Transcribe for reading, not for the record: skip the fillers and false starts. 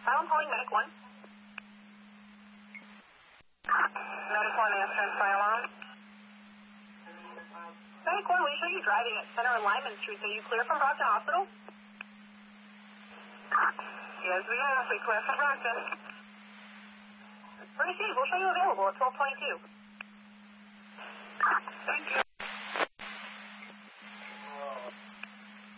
I'm calling Medic 1. Medic 1 answering fire alarm. Medic 1, we show you driving at Center and Lyman Streets. Are you clear from Brockton Hospital? Yes, we are. We clear from Brockton. Proceed. We'll show you available at 12:22. Thank you.